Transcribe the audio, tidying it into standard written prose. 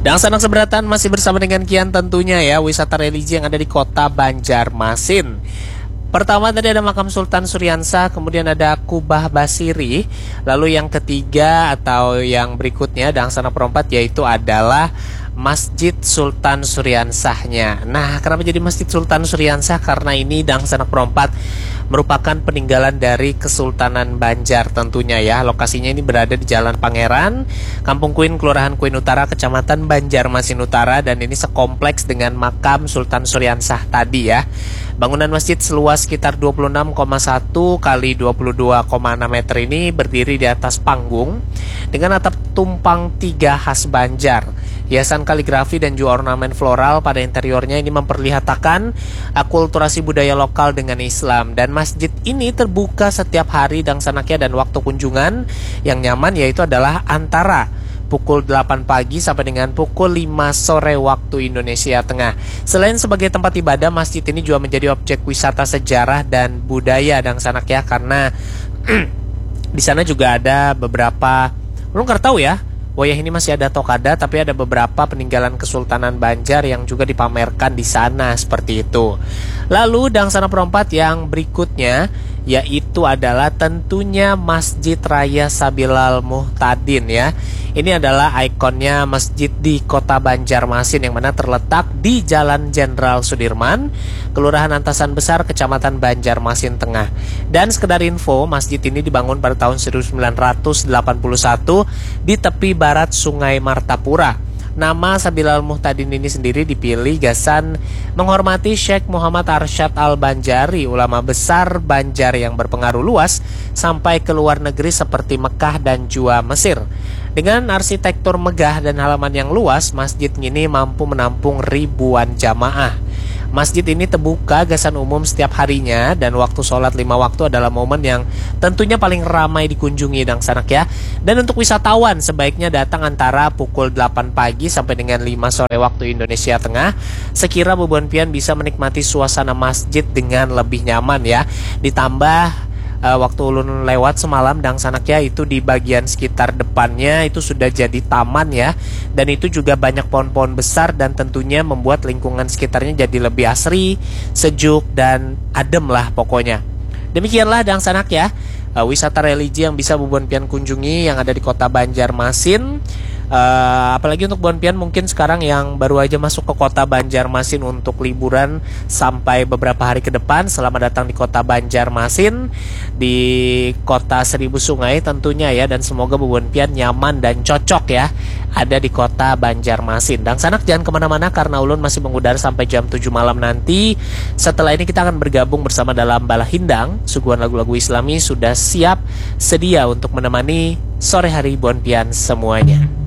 Dan sanak seberatan masih bersama dengan Kian tentunya ya, wisata religi yang ada di kota Banjarmasin. Pertama tadi ada makam Sultan Suryansah, kemudian ada Kubah Basiri. Lalu yang ketiga atau yang berikutnya Dangsana Perompat yaitu adalah Masjid Sultan Suryansahnya. Nah, kenapa jadi Masjid Sultan Suryansah? Karena ini Dangsana Perompat merupakan peninggalan dari Kesultanan Banjar tentunya ya. Lokasinya ini berada di Jalan Pangeran, Kampung Kuin, Kelurahan Kuin Utara, Kecamatan Banjarmasin Utara, dan ini sekompleks dengan makam Sultan Suryansah tadi ya. Bangunan masjid seluas sekitar 26,1 kali 22,6 meter ini berdiri di atas panggung dengan atap tumpang 3 khas Banjar. Hiasan kaligrafi dan juga ornamen floral pada interiornya ini memperlihatkan akulturasi budaya lokal dengan Islam. Dan masjid ini terbuka setiap hari Dangsanakya dan waktu kunjungan yang nyaman yaitu adalah antara pukul 8 pagi sampai dengan pukul 5 sore waktu Indonesia Tengah. Selain sebagai tempat ibadah, masjid ini juga menjadi objek wisata sejarah dan budaya Dangsanakya karena di sana juga ada beberapa, belum tahu ya, wayah ini masih ada atau kada, tapi ada beberapa peninggalan Kesultanan Banjar yang juga dipamerkan di sana seperti itu. Lalu Dangsana Perompat yang berikutnya yaitu adalah tentunya Masjid Raya Sabilal Muhtadin ya. Ini adalah ikonnya masjid di kota Banjarmasin yang mana terletak di Jalan Jenderal Sudirman, Kelurahan Antasan Besar, Kecamatan Banjarmasin Tengah. Dan sekedar info, masjid ini dibangun pada tahun 1981 di tepi barat Sungai Martapura. Nama Sabilal Muhtadin ini sendiri dipilih gasan menghormati Syekh Muhammad Arsyad Al-Banjari, ulama besar Banjar yang berpengaruh luas sampai ke luar negeri seperti Mekah dan juga Mesir. Dengan arsitektur megah dan halaman yang luas, masjid ini mampu menampung ribuan jamaah. Masjid ini terbuka gasan umum setiap harinya dan waktu sholat 5 waktu adalah momen yang tentunya paling ramai dikunjungi Dangsanakya. Dan untuk wisatawan sebaiknya datang antara pukul 8 pagi sampai dengan 5 sore waktu Indonesia Tengah. Sekira Bubuan Pian bisa menikmati suasana masjid dengan lebih nyaman ya. Ditambah waktu ulun lewat semalam Dangsanakya itu di bagian sekitar depannya itu sudah jadi taman ya. Dan itu juga banyak pohon-pohon besar dan tentunya membuat lingkungan sekitarnya jadi lebih asri, sejuk dan adem lah pokoknya. Demikianlah Dangsanakya, wisata religi yang bisa Bubuan Pian kunjungi yang ada di kota Banjarmasin. Apalagi untuk Bubuan Pian mungkin sekarang yang baru aja masuk ke kota Banjarmasin untuk liburan sampai beberapa hari ke depan. Selamat datang di kota Banjarmasin, di kota Seribu Sungai tentunya ya. Dan semoga Bubuan Pian nyaman dan cocok ya ada di kota Banjarmasin. Dan sanak jangan kemana-mana karena ulun masih mengudara sampai jam 7 malam nanti. Setelah ini kita akan bergabung bersama dalam Bala Hindang. Suguhan lagu-lagu Islami sudah siap sedia untuk menemani sore hari Bubuan Pian semuanya.